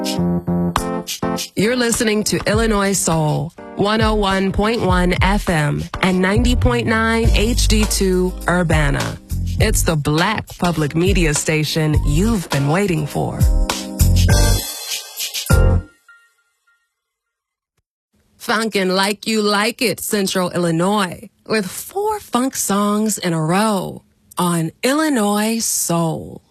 You're listening to Illinois Soul, 101.1 FM and 90.9 HD2 Urbana. It's the Black public media station you've been waiting for. Funkin' Like You Like It, Central Illinois, with 4 funk songs in a row on Illinois Soul.